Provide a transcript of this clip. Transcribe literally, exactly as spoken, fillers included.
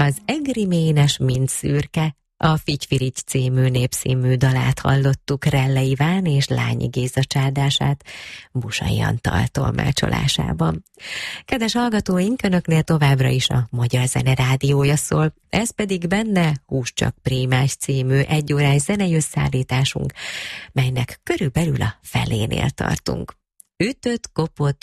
Az egri ménes, mint szürke, a Figy-Firigy című népszínmű dalát hallottuk Relle Iván és Lányi Géza csárdását Busai Antal tolmácsolásában. Kedves hallgatóink, önöknél továbbra is a Magyar Zene Rádiója szól, ez pedig benne Hús csak Prémás című egyórás zenei összeállításunk, melynek körülbelül a felénél tartunk. Ütött, kopott,